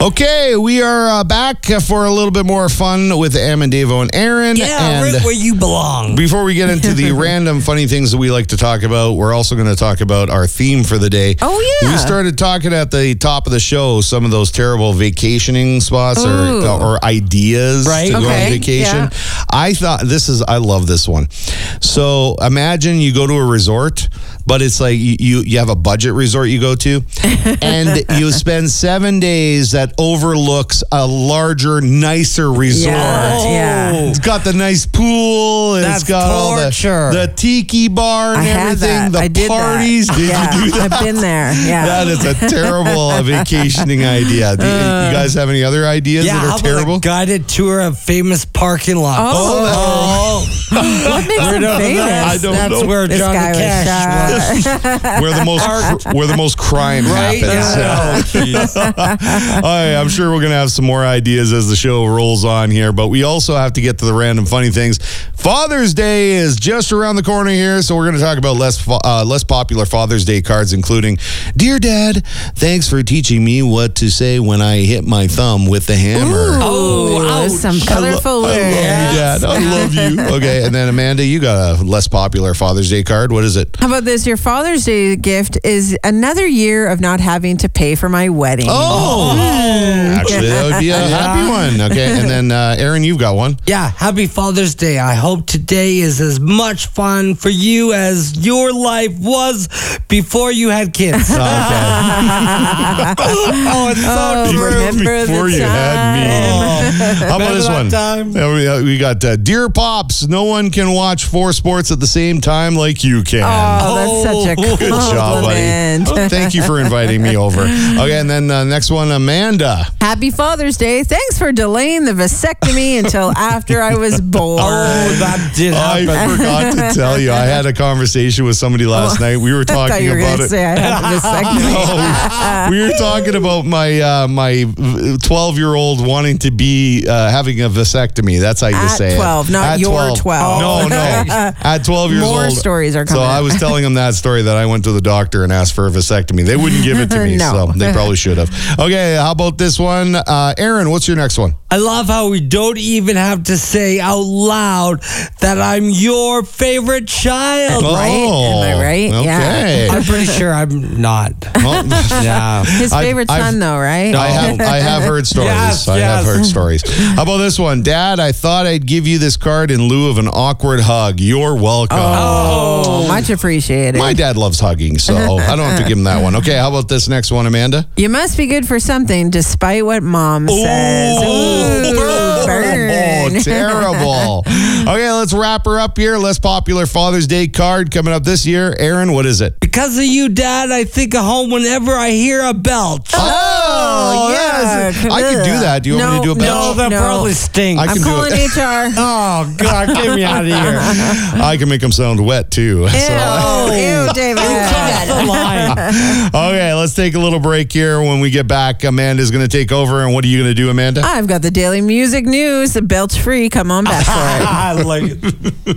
Okay, we are back for a little bit more fun with Davo and Aaron. Yeah, and right where you belong. Before we get into the random funny things that we like to talk about, we're also going to talk about our theme for the day. Oh, yeah. We started talking at the top of the show some of those terrible vacationing spots or ideas to go on vacation. Yeah. I love this one. So imagine you go to a resort, but it's like you have a budget resort you go to, and you spend 7 days that overlooks a larger, nicer resort. Yeah. It's got the nice pool, and it's got torture. all the tiki bar and I had everything, that. I the did parties. that. Did you do that? I've been there. Yeah. That is a terrible vacationing idea. Do you guys have any other ideas Yeah, that how are about terrible? a guided tour of famous parking lots? What makes them famous? I don't That's know. where This Johnny guy Cash was. where the most crime Right? happens. Yeah. All right, I'm sure we're going to have some more ideas as the show rolls on here, but we also have to get to the random funny things. Father's Day is just around the corner here, so we're going to talk about less popular Father's Day cards, including, "Dear Dad, thanks for teaching me what to say when I hit my thumb with the hammer." Ooh, some colorful I love words. you, Dad. I love you. Okay, and then Amanda, you got a less popular Father's Day card. What is it? How about this? Your Father's Day gift is another year of not having to pay for my wedding. Actually, that would be a happy one. Okay, and then Aaron, you've got one. Yeah, happy Father's Day. I hope today is as much fun for you as your life was before you had kids. Okay. Oh, it's so true. remember Before the you had me. How about this that one? time? Yeah, we got Dear Pops, no one can watch 4 sports at the same time like you can. Oh, that's such a compliment. Good job, buddy. Thank you for inviting me over. Okay, and then next one, Amanda. Happy Father's Day. Thanks for delaying the vasectomy until after I was born. Oh, that did I happen. forgot to tell you, I had a conversation with somebody last night. We were I thought talking you were about going to it. say I had a vasectomy. No, we were talking about my 12-year-old wanting to be having a vasectomy. That's how you At say 12, it. not At your 12. No. At 12 years old. More stories are coming So I was telling them that story that I went to the doctor and asked for a vasectomy. They wouldn't give it to me, No. so they probably should have. Okay, how about this one? Aaron, what's your next one? I love how we don't even have to say out loud that I'm your favorite child. Right? Am I right? Okay. Yeah. I'm pretty sure I'm not. Well, Yeah. His favorite I've- son, though, right? I have heard stories. Yes, I have yes. heard stories. How about this one? Dad, I thought I'd give you this card in lieu of an awkward hug. You're welcome. Oh, much appreciated. My dad loves hugging, so I don't have to give him that one. Okay, how about this next one, Amanda? You must be good for something, despite what Mom says. Ooh, burn. Oh, terrible. Okay, let's wrap her up here. Less popular Father's Day card coming up this year. Aaron, what is it? Because of you, Dad, I think of home whenever I hear a belch. Oh, yeah. I could do that. Do you want me to do a No, belch? that No. probably stinks. I can I'm do calling it. HR. Oh, God, get me out of here. I can make them sound wet, too. Ew, David. That's the line. Okay, let's take a little break here. When we get back, Amanda's going to take over. And what are you going to do, Amanda? I've got the daily music news. Belch free. Come on back for it. I like it.